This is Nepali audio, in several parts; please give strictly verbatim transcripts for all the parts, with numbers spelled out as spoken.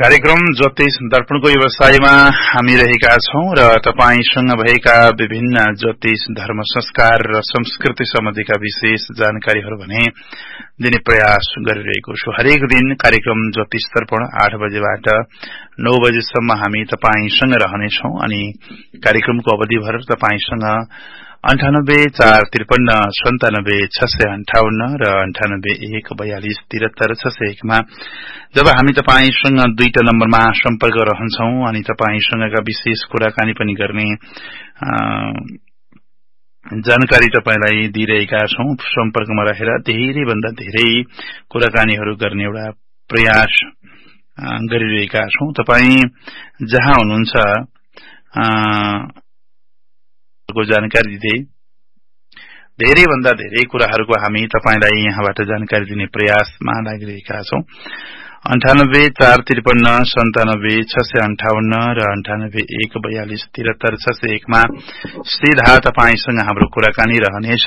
कार्यक्रम ज्योतिष दर्पणको व्यवसायमा हामी रहेका छौं र तपाईसँग भएका विभिन्न ज्योतिष धर्म संस्कार र संस्कृति सम्बन्धीका विशेष जानकारीहरू भने दिने प्रयास गरिरहेको छु। हरेक दिन कार्यक्रम ज्योतिष दर्पण आठ बजेबाट नौ बजेसम्म हामी तपाईसँग रहनेछौं अनि कार्यक्रमको अवधिभर तपाईसँग अन्ठानब्बे चार त्रिपन्न सन्तानब्बे छ सय अन्ठाउन्न र अन्ठानब्बे एक बयालिस तिहत्तर छ सय एकमा जब हामी तपाईसँग दुईटा नम्बरमा सम्पर्क रहन्छौं अनि तपाईसँगका विशेष कुराकानी पनि गर्ने जानकारी तपाईलाई दिइरहेका छौं। सम्पर्कमा रहेर धेरै भन्दा धेरै कुराकानीहरू गर्ने एउटा प्रयास गरिरहेका छौं। तपाई जहाँ हुनुहुन्छ को जानकारी दिँदै धेरै भन्दा धेरै कुराहरूको हामी तपाईलाई यहाँबाट जानकारी दिने प्रयासमा लागिरहेका छौं। अन्ठानब्बे चार त्रिपन्न सन्तानब्बे छ सय अन्ठाउन्न र अन्ठानब्बे एक बयालिस तिहत्तर छ सय एकमा सीधा तपाईसँग हाम्रो कुराकानी रहनेछ।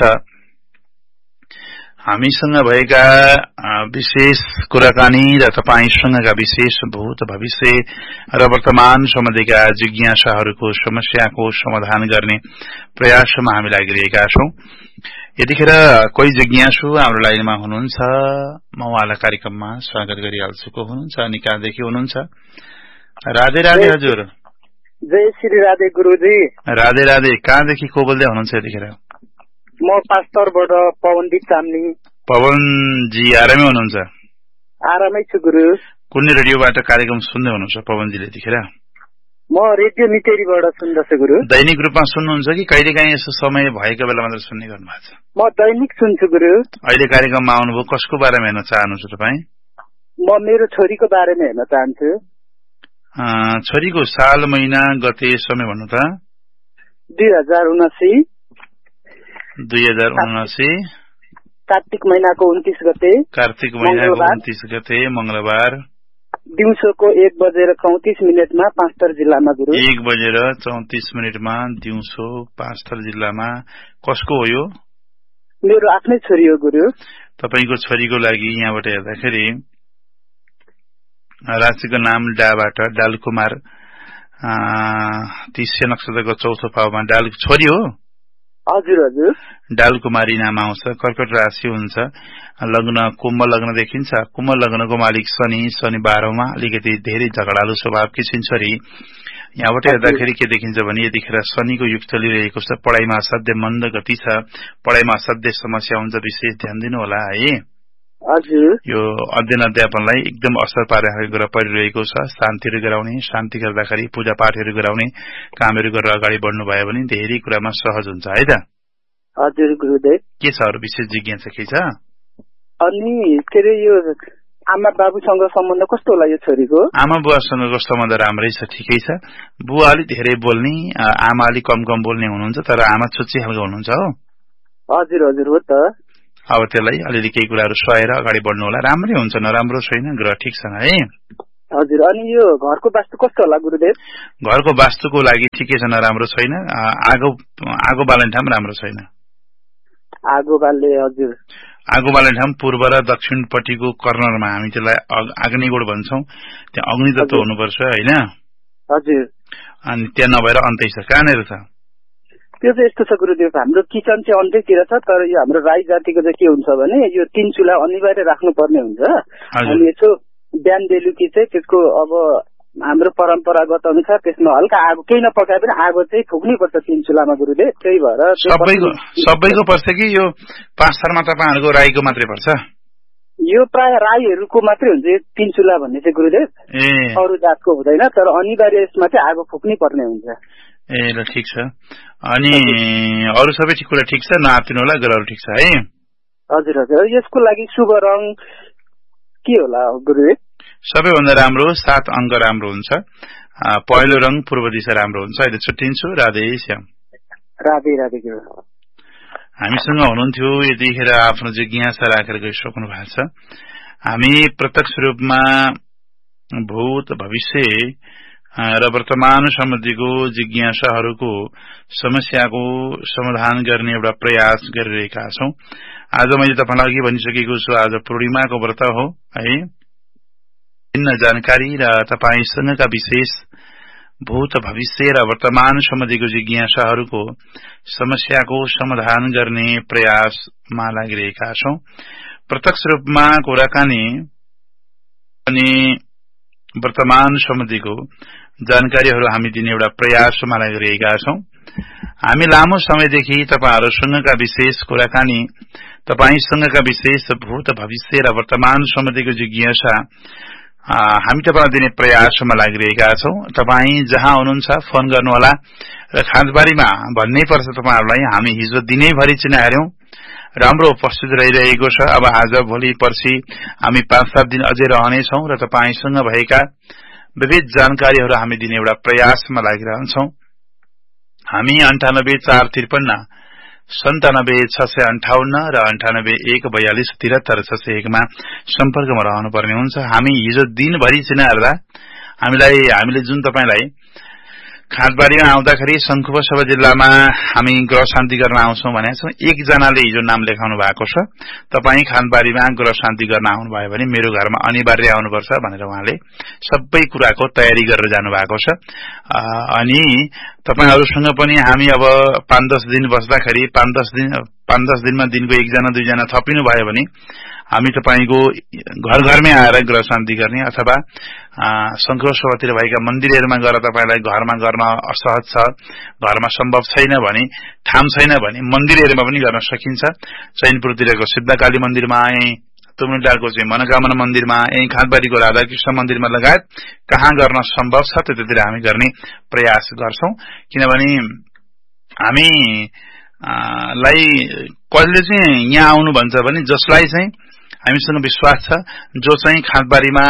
हामीसँग भएका विशेष कुराकानी र तपाईसँगका विशेष भूत भविष्य र वर्तमान सम्बन्धीका जिज्ञासाहरूको समस्याको समाधान गर्ने प्रयासमा हामी लागिरहेका छौं। यतिखेर कोही जिज्ञासु हाम्रो लाइनमा हुनुहुन्छ, म उहाँलाई कार्यक्रममा स्वागत गरिहाल्छु। को हुनुहुन्छ अनि कहाँदेखि हुनुहुन्छ? राधे राधे हजुर। जय श्री राधे गुरुजी। राधे राधे। कहाँदेखि को बोल्दै हुनुहुन्छ यतिखेर? म पास्टरबाट पवनदीप चामलिङ। पवनजी आरामै हुनुहुन्छ? आरामै छु गुरु। कुन रेडियोबाट कार्यक्रम सुन्दै हुनुहुन्छ पवनजीले यतिखेर? म रेडियो निटेरीबाट सुन्दैछु गुरु। दैनिक रूपमा सुन्नुहुन्छ कि कहिलेकाहीँ यसो समय भएको बेला मात्र सुन्ने गर्नुभएको छ? म दैनिक सुन्छु गुरु। अहिले कार्यक्रममा आउनुभयो, कसको बारेमा हेर्न चाहनुहुन्छ तपाईँ? म मेरो छोरीको बारेमा हेर्न चाहन्छु। छोरीको साल महिना गते समय भन्नु त? दुई हजार उनासी दुई हजार उनासी कार्तिक महिनाको उन्तीस गते। कार्तिक महिनाको उन्तीस गते मंगलबार दिउँसोको एक बजेर चौतिस मिनटमा पाँचथर जिल्लामा गुरु। एक बजेर चौतिस मिनटमा दिउँसो पाँचथर जिल्लामा। कसको हो यो? मेरो आफ्नै छोरी हो गुरु। तपाईको छोरीको लागि यहाँबाट हेर्दाखेरि राशिको नाम डाबाट डालकुमार, तीस्य नक्षत्रको चौथो पाउमा डाल छोरी हो। हजुर हजुर। डालकुमारी नाम आउँछ। कर्कट राशि हुन्छ। लग्न कुम्भ लग्न देखिन्छ। कुम्भ लग्नको मालिक शनि, शनि बाह्रमा अलिकति धेरै झगडालु स्वभावकी छिन् छोरी। यहाँबाट हेर्दाखेरि के देखिन्छ भने यतिखेर शनिको युग चलिरहेको छ। पढाइमा असाध्य मन्द गति छ। पढाइमा असाध्य समस्या हुन्छ, विशेष ध्यान दिनु होला है। हजुर। यो अध्ययन अध्यापनलाई एकदम असर पारेर परिरहेको छ। शान्तिहरू गराउने, शान्ति गर्दाखेरि पूजापाठहरू गराउने कामहरू गरेर अगाडि बढ्नु भयो भने धेरै कुरामा सहज हुन्छ है त? हजुर गुरुदेव। के छ अरू विशेष जिज्ञासा के छ? अनि के अरे यो आमा बाबुसँग सम्बन्ध कस्तो होला यो छोरीको? आमा बुवासँगको सम्बन्ध राम्रै छ, ठिकै छ। बुवा अलिक धेरै बोल्ने, आमा अलिक कम कम बोल्ने हुनुहुन्छ, तर आमा छुच्ची खालको हुनुहुन्छ हो। हजुर हजुर हो त। अब त्यसलाई अलिअलि केही कुराहरू सहेर अगाडि बढ्नु होला। राम्रै हुन्छ, नराम्रो छैन, ग्रह ठिक छ है। हजुर। अनि यो घरको वास्तु कस्तो होला गुरुदेव? घरको वास्तुको लागि ठिकै छ, नराम्रो छैन। आगो आगो बाल्ने ठाउँ राम्रो छैन। आगो बाल्ने हजुर। आगो बाल्ने ठाउँ पूर्व र दक्षिणपट्टिको कर्नरमा, हामी त्यसलाई अग्निगोड भन्छौं, त्यहाँ अग्नि तत्व हुनुपर्छ होइन? हजुर। अनि त्यहाँ नभएर अन्तै छ। कहाँनिर छ त्यो चाहिँ? यस्तो छ गुरुदेव, हाम्रो किचन चाहिँ अन्त्यतिर छ, तर यो हाम्रो राई जातिको चाहिँ के हुन्छ भने यो तीन चुल्हा अनिवार्य राख्नुपर्ने हुन्छ। अनि यसो बिहान बेलुकी चाहिँ त्यसको अब हाम्रो परम्परागत अनुसार त्यसमा हल्का आगो केही नपकाए पनि आगो चाहिँ फुक्नै पर्छ तीन चुल्हामा गुरुदेव। त्यही भएर सबैको सबैको पर्छ कि यो पाँचथरमा तपाईँहरूको राईको मात्रै पर्छ? यो प्राय राईहरूको मात्रै हुन्छ यो तीन चुल्हा भन्ने चाहिँ गुरुदेव। ए अरू जातको हुँदैन, तर अनिवार्य यसमा चाहिँ आगो फुक्नै पर्ने हुन्छ। ए ल ठिक छ। अनि अरू सबै कुरा ठिक छ, नआत्तिनु होला, ग्रहहरू ठिक छ है? हजुर हजुर। यसको लागि शुभ रङ के होला गुरुदेव? सबैभन्दा राम्रो सात अङ्क राम्रो हुन्छ। पहिलो रङ पूर्व दिशा राम्रो हुन्छ। अहिले छुट्टिन्छु। राधे श्याम। राधे राधे गुरु। हामीसँग हुनुहुन्थ्यो, यतिखेर आफ्नो जिज्ञासा राखेर गइसक्नु भएको छ। हामी प्रत्यक्ष रूपमा भूत भविष्य र वर्तमान सम्बन्धीको जिज्ञासाहरूको समस्याको समाधान गर्ने एउटा प्रयास गरिरहेका छौं। आज मैले तपाईलाई के भनिसकेको छु, आज पूर्णिमाको व्रत हो है। भिन्न जानकारी र तपाईसँगका विशेष भूत भविष्य र वर्तमान सम्बन्धीको जिज्ञासाहरूको समस्याको समाधान गर्ने प्रयासमा लागिरहेका छौं। प्रत्यक्ष रूपमा कुराकानी अनि वर्तमान सम्बन्धीको जानकारीहरू हामी दिने एउटा प्रयासमा लागिरहेका छौं। हामी लामो समयदेखि तपाईहरुसँगका विशेष कुराकानी, तपाईसँगका विशेष भूत भविष्य र वर्तमान सम्बन्धीको जिज्ञासा हामी तपाईलाई दिने प्रयासमा लागिरहेका छौं। तपाई जहाँ हुनुहुन्छ फोन गर्नुहोला र खाँदबारीमा भन्नै पर्छ तपाईहरुलाई हामी हिजो दिनैभरि चिनार्यौं, राम्रो उपस्थित रहिरहेको छ। अब आज भोलि पर्सि हामी पाँच सात दिन अझै रहनेछौं र तपाईसँग भएका विविध जानकारीहरू हामी दिने एउटा प्रयासमा लागिरहन्छौं। हामी अन्ठानब्बे चार त्रिपन्न सन्तानब्बे छ सय अन्ठाउन्न र अन्ठानब्बे एक बयालिस तिहत्तर छ सय एकमा सम्पर्कमा रहनुपर्ने हुन्छ। हामी हिजो दिनभरि चिनार्दा हामीलाई हामीले जुन तपाईलाई खाँदबारीमा आउँदाखेरि शंखुवा सभा जिल्लामा हामी ग्रह शान्ति गर्न आउँछौं भनेका छौं। एकजनाले हिजो नाम लेखाउनु भएको छ। तपाई खाँदबारीमा ग्रह शान्ति गर्न आउनु भयो भने मेरो घरमा अनिवार्य आउनुपर्छ भनेर उहाँले सबै कुराको तयारी गरेर जानु भएको छ। अनि तपाईहरुसँग पनि हामी अब पाँच दस दिन बस्दाखेरि पाँच दस दिन पाँच दस दिनमा दिनको एकजना दुईजना थपिनु भयो भने हामी तपाईको घर घरमै आएर ग्रह शान्ति गर्ने अथवा शंखुवा सभातिर भएका मन्दिरहरुमा गएर तपाईलाई घरमा गर्न असहज छ, घरमा सम्भव छैन भने, ठाम छैन भने मन्दिरहरुमा पनि गर्न सकिन्छ। चैनपुरतिरको सिद्धकाली मन्दिरमा आए, तुमुलडारको चाहिँ मनोकामना मन्दिरमा, यही खाँदबारीको राधाकृष्ण मन्दिरमा लगायत कहाँ गर्न सम्भव छ त्यतिर हामी गर्ने प्रयास गर्छौं। किनभने हामी लाई कसले चाहिँ यहाँ आउनु भन्छ भने जसलाई चाहिँ हामीसँग विश्वास छ, जो चाहिँ खाँदबारीमा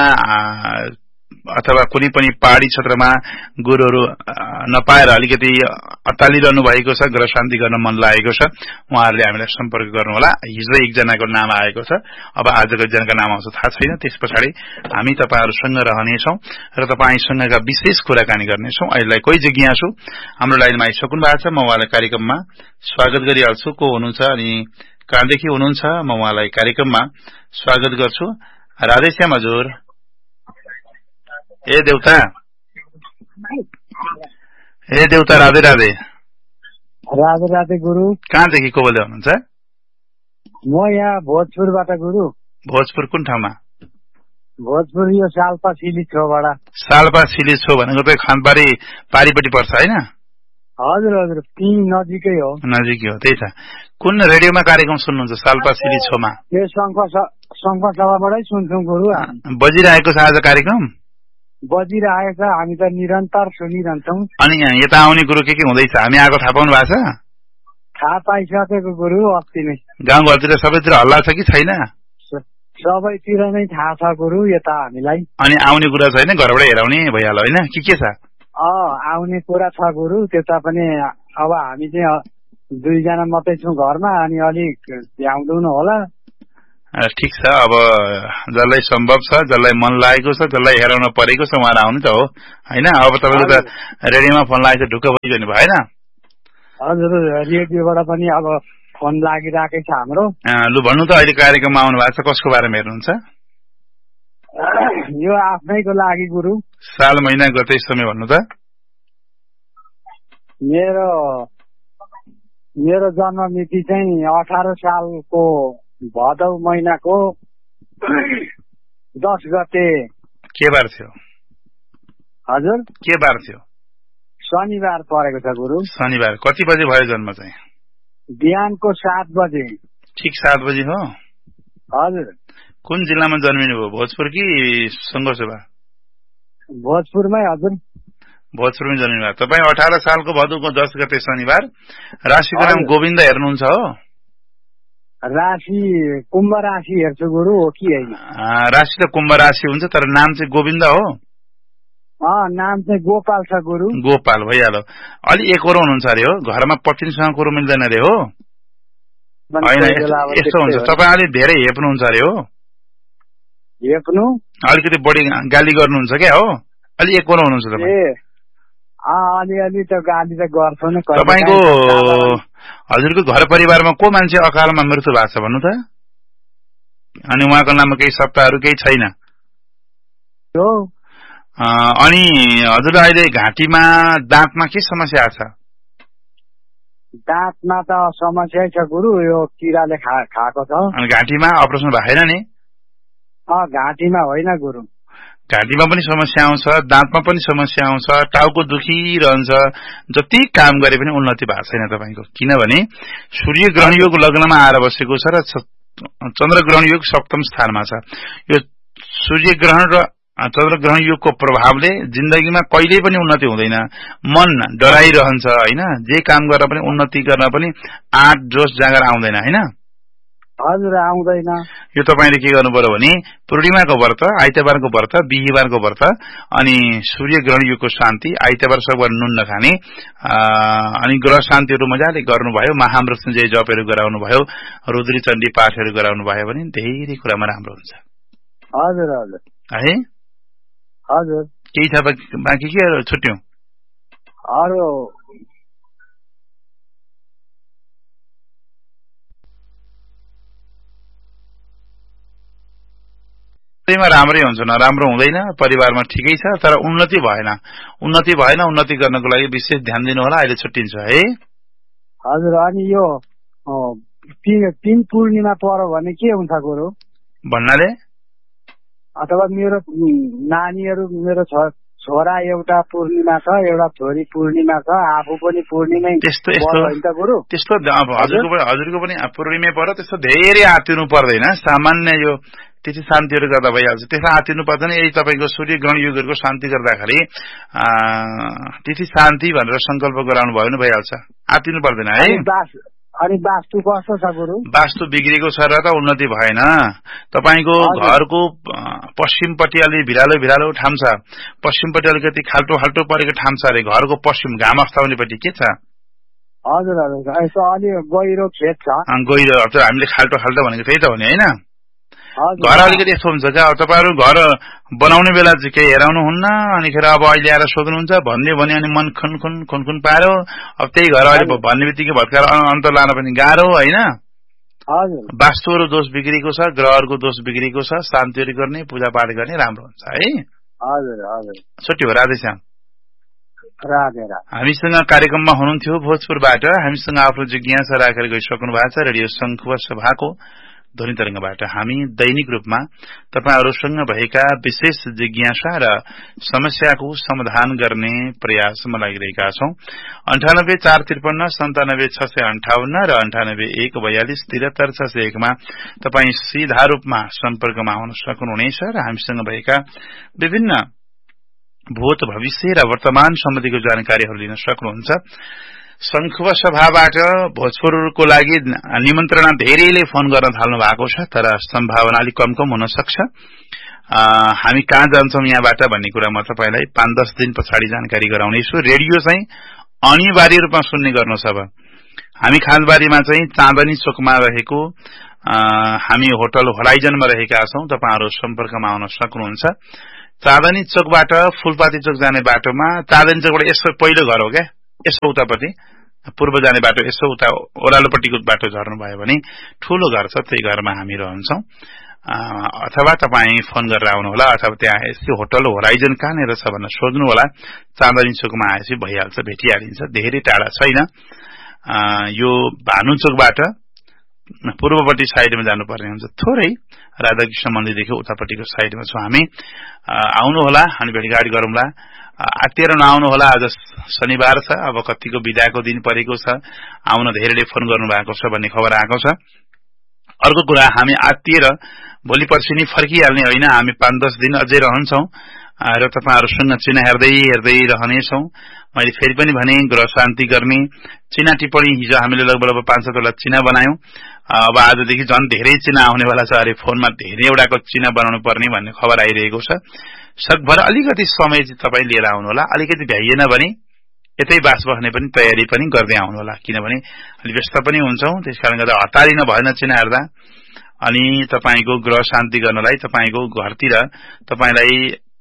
अथवा कुनै पनि पहाडी क्षेत्रमा गुरुहरू नपाएर अलिकति अत्तालिरहनु भएको छ, ग्रह शान्ति गर्न मन लागेको छ, उहाँहरूले हामीलाई सम्पर्क गर्नुहोला। हिजो एकजनाको नाम आएको छ, अब आजको एकजनाको नाम आउँछ थाहा छैन। त्यस पछाडि हामी तपाईहरुसँग रहनेछौं र तपाईसँगका विशेष कुराकानी गर्नेछौं। अहिलेलाई कोही जिज्ञासु हाम्रो लाइनमा आइसक्नु भएको छ, म उहाँलाई कार्यक्रममा स्वागत गरिहाल्छु। को हुनुहुन्छ अनि कहाँदेखि हुनुहुन्छ, म उहाँलाई कार्यक्रममा स्वागत गर्छु। राधेश्याम हजुर। ए देउता, ए देउता, राधे राधे। राधे राधे गुरु। कहाँदेखि को बोल्दै हुनुहुन्छ? म यहाँ भोजपुरबाट गुरु। भोजपुर कुन ठाउँमा? भोजपुर यो सालपा सिली छौबाट। सालपा सिली छौ भनेको त खाँदबारी पारीपट्टि पर्छ हैन? हजुर हजुर, त्यही नजिकै हो। नजिकै हो, त्यही त। कुन रेडियोमा कार्यक्रम सुन्नुहुन्छ सालपा सिली छौमा? यो शंखुवा सभाबाटै सुन्छौं गुरु। बजिरहेको छ आज कार्यक्रम? बजिरहेको छ, हामी त निरन्तर सुनिरहन्छौं। अनि यता आउने कुरो के के हुँदैछ? हामी आएको थाहा पाउनु भएको छ? थाहा पाइसकेको गुरु अस्ति नै। गाउँघरतिर सबैतिर हल्ला छ कि छैन? सबैतिर नै थाहा छ गुरु, यता हामीलाई। अनि आउने कुरा छैन, घरबाट हेराउने भइहाल्यो हैन? के के छ? अँ आउने कुरा छ गुरु, त्यता पनि अब हामी चाहिँ दुईजना मात्रै छौं घरमा, अनि अलिक भ्याउँदैनौँ होला। ठिक छ, अब जसलाई सम्भव छ, जसलाई मन लागेको छ, जसलाई हेराउन परेको छ उहाँहरू आउनु त हो हैन? अब तपाईको त रेडियोमा फोन लागेको ढुक्क भइदिनु भयो हैन? हजुर, रेडियोबाट पनि अब फोन लागिरहेकै छ हाम्रो। लु भन्नु त, अहिले कार्यक्रममा आउनु भएको छ, कसको बारेमा हेर्नुहुन्छ? यो आफ्नैको लागि गुरु। साल महिना गते समय भन्नु त। मेरो मेरो जन्म मिति चाहिँ अठार सालको भदौ महिनाको दस गते। के बार थियो? हजुर, के बार थियो? शनिबार परेको छ गुरु। शनिबार। कति बजे भयो जन्म चाहिँ? बिहानको सात बजे। ठिक सात बजे हो? हजुर। कुन जिल्लामा जन्मिनु भयो, भोजपुर कि सङ्घर्षमा? भोजपुरमै हजुर। भोजपुरमै जन्मिनु भयो। तपाईँ अठार सालको भदौको दस गते शनिबार। राशिको नाम गोविन्द हेर्नुहुन्छ हो? राशि कुम्भ राशि हेर्छु गुरु, हो कि होइन? राशि त कुम्भ राशि हुन्छ, तर नाम चाहिँ गोविन्द हो? अँ, नाम चाहिँ गोपाल छ गुरु। गोपाल भइहाल्यो। अलि एकरो हुनुहुन्छ अरे हो, घरमा पत्नीसँग कुरो मिल्दैन अरे हो? यस्तो हुन्छ, तपाईँ अलिक धेरै हेप्नुहुन्छ अरे हो? हेप्नु? अलिकति बढी गाली गर्नुहुन्छ क्या हो? अलि एकरो हुनुहुन्छ तपाईँ? अलिअलि त गाली त गर्छु नि। तपाईँको हजुरको घर परिवारमा को मान्छे अकालमा मृत्यु भएको छ भन्नु त? अनि उहाँको नाममा केही सप्ताहहरू केही छैन? हो। अनि हजुर अहिले घाँटीमा दाँतमा के समस्या छ? दाँतमा त समस्या छ गुरु, यो किराले खा खाएको छ। अनि घाँटीमा अपरेसन भएन नि? अँ घाँटीमा होइन गुरु, घाँटीमा पनि समस्या आउँछ, दाँतमा पनि समस्या आउँछ, टाउको दुखिरहन्छ, जति काम गरे पनि उन्नति भएको छैन तपाईको। किनभने सूर्य ग्रहण योग लग्नमा आएर बसेको छ र चन्द्र ग्रहण योग सप्तम स्थानमा छ। यो सूर्य ग्रहण र चन्द्र ग्रहण योगको प्रभावले जिन्दगीमा कहिल्यै पनि उन्नति हुँदैन। मन डराइरहन्छ हैन, जे काम गर्न पनि उन्नति गर्न पनि आँट जोश जाँगर आउँदैन हैन। हजुर आउँदैन। यो तपाईले के गर्नु पर्यो भने पूर्णिमाको व्रत, आइतबारको व्रत, बिहीबारको व्रत अनि सूर्य ग्रहण योगको शान्ति, आइतबार सबैबार नुन नखाने अनि ग्रह शान्तिहरू मजाले गर्नुभयो, महामृत्युञ्जय जपहरू गराउनु भयो, रुद्री चण्डी पाठहरू गराउनु भयो भने धेरै कुरामा राम्रो हुन्छ। हजुर हजुर है हजुर। केही छ बाँकी के छुट्यौं? अरू त्यसैमा राम्रै हुन्छ, नराम्रो हुँदैन, परिवारमा ठिकै छ, तर उन्नति भएन। उन्नति भएन, उन्नति गर्नको लागि विशेष ध्यान दिनु होला। अहिले छुट्टिन्छ है। हजुर। अनि यो तीन पूर्णिमा पर्यो भने के हुन्छ गुरु? भन्नाले अथवा मेरो नानीहरू, मेरो छोरा एउटा पूर्णिमा छ, एउटा छोरी पूर्णिमा छ, आफू पनि पूर्णिमै त्यस्तो यस्तो गुरु। त्यस्तो अब हजुरको हजुरको पनि पूर्णिमै पर्यो, त्यस्तो धेरै आतिनु पर्दैन। सामान्य यो तिथि शान्तिहरू गर्दा भइहाल्छ, त्यसमा आतिनु पर्दैन। यही तपाईँको सूर्य ग्रहण योगहरूको शान्ति गर्दाखेरि तिथि शान्ति भनेर संकल्प गराउनु भयो भने भइहाल्छ, आतिनु पर्दैन है। अनि वास्तु कस्तो छ गुरु? वास्तु बिग्रेको छ र त उन्नति भएन। तपाईको घरको पश्चिमपट्टि अलि भिरालो भिरालो ठाउँ छ, पश्चिमपट्टि अलिकति खाल्टो खाल्टो परेको ठाउँ छ अरे, घरको पश्चिम घाम अस्ताउनेपट्टि के छ? हजुर हजुर, यसो अलि गहिरो खेत छ। गहिरो हामीले खाल्टो खाल्टो भनेको त्यही त हो नि हैन। घर अलिकति यस्तो हुन्छ क्या, तपाईहरु घर बनाउने बेला चाहिँ केही हेराउनुहुन्न, अनिखेर अब अहिले आएर सोध्नुहुन्छ भन्ने भने अनि मन खुन खुन खुन खुन पारो। अब त्यही घर अहिले भन्ने बित्तिकै भत्काएर अन्त लान पनि गाह्रो हैन। वास्तुहरू दोष बिग्रेको छ, ग्रहहरूको दोष बिग्रेको छ, शान्तिहरू गर्ने, पूजापाठ गर्ने राम्रो हुन्छ है। हजुर हजुर। छुट्टी हो। राधेश्याम। राधे राधे। हामीसँग कार्यक्रममा हुनुहुन्थ्यो भोजपुरबाट, हामीसँग आफ्नो जिज्ञासा राखेर गइसक्नु भएको छ रेडियो शंखुवा सभाको ध्वनि तरंगबाट। हामी दैनिक रूपमा तपाईहरुसँग भएका विशेष जिज्ञासा र समस्याको समाधान गर्ने प्रयासमा लागिरहेका छौं। अन्ठानब्बे चार त्रिपन्न सन्तानब्बे छ सय अन्ठाउन्न र अन्ठानब्बे एक बयालिस त्रिहत्तर छ सय एकमा तपाई सीधा रूपमा सम्पर्कमा आउन सक्नुहुनेछ र हामीसँग भएका विभिन्न भूत भविष्य र वर्तमान सम्बन्धीको जानकारीहरू लिन सक्नुहुन्छ। शंखुवा सभाबाट भोजपुरको लागि निमन्त्रणा धेरैले फोन गर्न थाल्नु भएको छ, तर सम्भावना अलिक कम कम हुन सक्छ। हामी कहाँ जान्छौं यहाँबाट भन्ने कुरा म तपाईलाई पाँच दस दिन पछाडि जानकारी गराउनेछु। रेडियो चाहिँ अनिवार्य रूपमा सुन्ने गर्नुहोस्। अब हामी खालबारीमा चाहिँ चाँदनी चोकमा रहेको हामी होटल होराइजनमा रहेका छौं। तपाईहरु सम्पर्कमा आउन सक्नुहुन्छ। चाँदनी चोकबाट फूलपाती चोक जाने बाटोमा, चाँदनी चोकबाट यसो पहिलो घर हो क्या, यसो उतापट्टि पूर्व जाने बाटो, यसो उता ओह्रालोपट्टिको बाटो झर्नु भयो भने ठूलो घर छ, त्यही घरमा हामी रहन्छौं। अथवा तपाई फोन गरेर आउनुहोला, अथवा त्यहाँ यस्तो होटल होराइजन कहाँनिर छ भनेर सोध्नु होला। चाँदनी चोकमा आएपछि भइहाल्छ, भेटिहालिन्छ, धेरै टाढा छैन। यो भानु चोकबाट पूर्वपट्टि साइडमा जानुपर्ने हुन्छ, थोरै राधाकृष्ण मन्दिरदेखि उतापट्टिको साइडमा छौं हामी। आउनुहोला, अनि भेटघाट गरौँला। आत्तिएर नआउनु होला, आज शनिबार छ, अब कतिको बिदाको दिन परेको छ, आउन धेरैले फोन गर्नु भएको छ भन्ने खबर आएको छ। अर्को कुरा, हामी आत्तिएर भोलि पर्सि नै फर्किहाल्ने होइन, हामी पाँच दस दिन अझै रहन्छौं र तपाईहरुसँग चिना हेर्दै हेर्दै रहनेछौं। मैले फेरि पनि भने, ग्रह शान्ति गर्ने चिना टिप्पणी हिजो हामीले लगभग लगभग पाँच सातवटा चिना बनायौं। अब आजदेखि झन् धेरै चिना आउनेवाला छ अरे, फोनमा धेरैवटाको चिना बनाउनु पर्ने भन्ने खबर आइरहेको छ। सकभर अलिकति समय चाहिँ तपाईँ लिएर आउनुहोला। अलिकति भ्याइएन भने यतै बास बस्ने पनि तयारी पनि गर्दै आउनुहोला, किनभने अलि व्यस्त पनि हुन्छौं। त्यसकारण गर्दा हतारिन भएन चिना हेर्दा। अनि तपाईको ग्रह शान्ति गर्नलाई तपाईको घरतिर तपाईलाई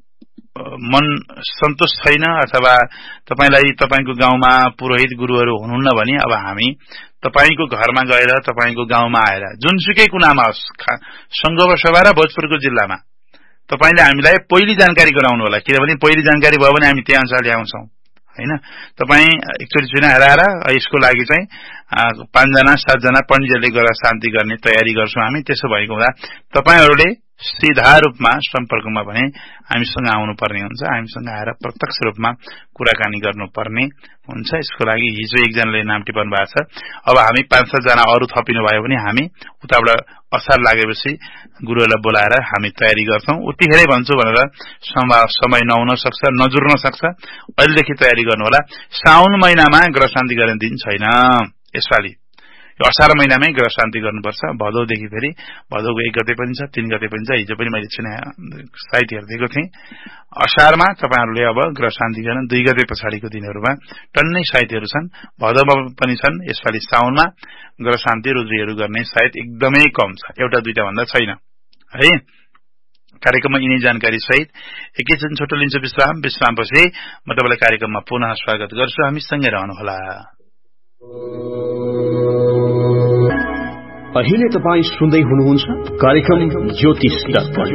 मन सन्तोष छैन, अथवा तपाईलाई तपाईको गाउँमा पुरोहित गुरुहरू हुनुहुन्न भने अब हामी तपाईको घरमा गएर तपाईको गाउँमा आएर जुनसुकै कुनामा होस्, संघवा सभा र भोजपुरको जिल्लामा तपाईले हामीलाई पहिली जानकारी गराउनु होला, किनभने पहिली जानकारी भयो भने हामी त्यही अनुसारले आउँछौं हैन। तपाई एकचोटि चुनाव हराएर यसको लागि चाहिँ पाँचजना सातजना पण्डितले गरेर शान्ति गर्ने तयारी गर्छौं हामी। त्यसो भएको हुँदा तपाईहरुले सीधा रूपमा सम्पर्कमा भने हामीसँग आउनुपर्ने हुन्छ, हामीसँग आएर प्रत्यक्ष रूपमा कुराकानी गर्नुपर्ने हुन्छ। यसको लागि हिजो एकजनाले नाम टिप्नु भएको छ। अब हामी पाँच सात जना अरु थपिनु भयो भने हामी उताबाट असार लागेपछि गुरुलाई बोलाएर हामी तयारी गर्छौं। उतिखेरै भन्छु भनेर समय नहुन सक्छ, नजुर्न सक्छ, अहिलेदेखि तयारी गर्नु होला। साउन महिनामा ग्रह शान्ति गर्ने दिन छैन यसपालि, यो असार महिनामै ग्रह शान्ति गर्नुपर्छ। भदौदेखि फेरि भदौको एक गते पनि छ, तीन गते पनि छ। हिजो पनि मैले साइट हेर्दिएको थिएँ। असारमा तपाईहरुले अब ग्रह शान्ति गर्न दुई गते पछाडिको दिनहरुमा टन्नै साइटहरु छन्, भदौमा पनि छन्। यसपालि साउनमा ग्रह शान्ति रुद्रीहरु गर्ने साइट एकदमै कम छ, एउटा दुईटा भन्दा छैन है। कार्यक्रममा यिनै जानकारी सहित एकैछिन छोटो लिन्छु विश्राम। विश्रामपछि म तपाईलाई कार्यक्रममा पुनः स्वागत गर्छु। हामी सँगै रहनुहोला। अहिले तपाई सुन्दै हुनुहुन्छ कार्यक्रम ज्योतिष दर्पण।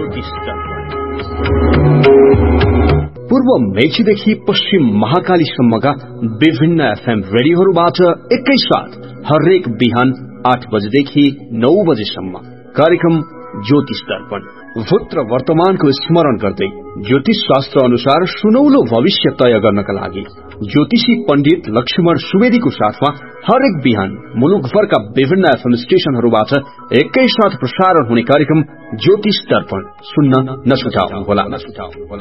पूर्व मेचीदेखि पश्चिम महाकालीसम्मका विभिन्न एफएम रेडियोहरूबाट एकैसाथ हरेक बिहान आठ बजेदेखि नौ बजेसम्म कार्यक्रम ज्योतिष दर्पण। भूत र वर्तमानको स्मरण गर्दै ज्योतिष शास्त्र अनुसार सुनौलो भविष्य तय गर्नका लागि ज्योतिषी पण्डित लक्ष्मण सुवेदीको साथमा हरेक बिहान मुलुकभरका विभिन्न एफएम स्टेशनहरूबाट एकैसाथ प्रसारण हुने कार्यक्रम ज्योतिष दर्पण सुन्न नछुटाउनुहोला नछुटाउनुहोला।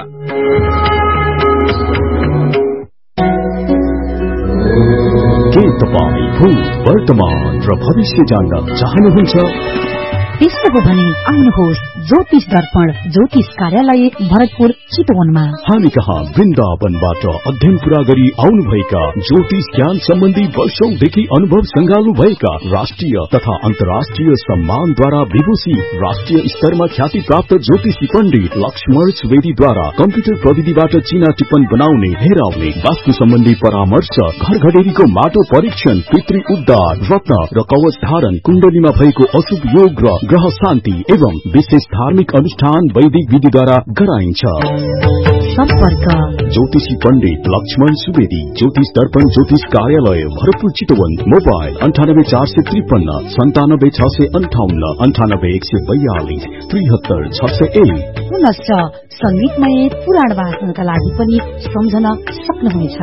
के तपाईँ भूत वर्तमान र भविष्य जान्न चाहनुहुन्छ? त्यसो हो भने आउनुहोस् ज्योतिष दर्पण ज्योतिष कार्यालय भरतपुर चितवनमा। हामी कहाँ वृन्दावनबाट अध्ययन पूरा गरी आउनुभएका ज्योतिष ज्ञान सम्बन्धी वर्षौंदेखि अनुभव संगाल्नु भएका राष्ट्रिय तथा अन्तर्राष्ट्रिय सम्मानद्वारा विभूषित राष्ट्रिय स्तरमा ख्याति प्राप्त ज्योतिषी पण्डित लक्ष्मण सुवेदीद्वारा कम्प्युटर प्रविधिबाट चिना टिप्पण बनाउने, हेराउने, वास्तु सम्बन्धी परामर्श, घर घडेरीको माटो परीक्षण, पितृ उद्धार, रत्न र कवच धारण, कुण्डलीमा भएको अशुभ योग र ग्रह शान्ति एवं विशेष धार्मिक अनुष्ठान वैदिक विधिद्वारा गराइन्छ। सम्पर्क ज्योतिषी पण्डित लक्ष्मण सुवेदी, ज्योतिष दर्पण ज्योतिष कार्यालय भरतपुर चितवन। मोबाइल अन्ठानब्बे चार सय त्रिपन्न सन्तानब्बे छ सय अन्ठाउन्न अन्ठानब्बे एक सय बयालिस त्रिहत्तर छ सय एक। पुनश्च संगीतमय पुराण वाचनका लागि पनि सम्झन सक्नुहुनेछ।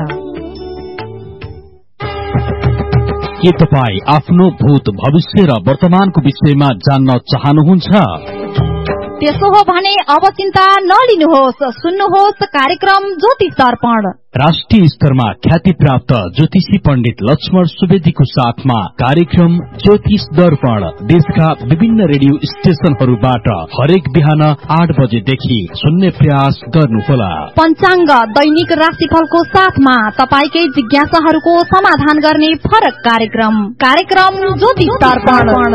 के तपाईँ आफ्नो भूत भविष्य र वर्तमानको विषयमा जान्न चाहनुहुन्छ? त्यसो हो भने अब चिन्ता नलिनुहोस्, सुन्नुहोस् कार्यक्रम ज्योतिष दर्पण। राष्ट्रिय स्तरमा ख्याति प्राप्त ज्योतिषी पण्डित लक्ष्मण सुवेदीको साथमा कार्यक्रम ज्योतिष दर्पण देशका विभिन्न रेडियो स्टेशनहरूबाट हरेक बिहान आठ बजेदेखि सुन्ने प्रयास गर्नुहोला। पञ्चाङ्ग दैनिक राशिफलको साथमा तपाईकै जिज्ञासाहरूको समाधान गर्ने फरक कार्यक्रम कार्यक्रम ज्योतिष दर्पण।